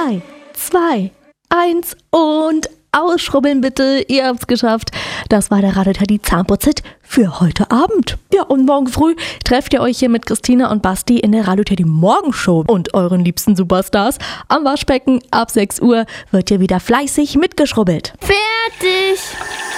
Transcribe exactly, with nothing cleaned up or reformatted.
drei, zwei, eins und ausschrubbeln bitte. Ihr habt's geschafft. Das war der Radio Teddy Zahnputz-Hit für heute Abend. Ja, und morgen früh trefft ihr euch hier mit Christina und Basti in der Radio Teddy Morgenshow und euren liebsten Superstars. Am Waschbecken ab sechs Uhr wird hier wieder fleißig mitgeschrubbelt. Fertig!